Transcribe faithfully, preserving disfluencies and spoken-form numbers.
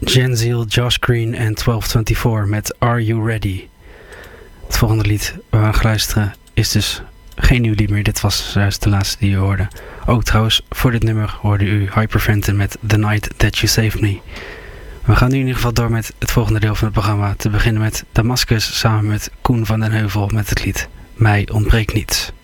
Genzeel, Josh Green en twaalf vierentwintig met Are You Ready? Het volgende lied waar we aan gaan luisteren is dus geen nieuw lied meer. Dit was juist de laatste die u hoorde. Ook trouwens, voor dit nummer hoorde u Hyperventen met The Night That You Saved Me. We gaan nu in ieder geval door met het volgende deel van het programma. Te beginnen met Damascus samen met Koen van den Heuvel met het lied Mij ontbreekt niets.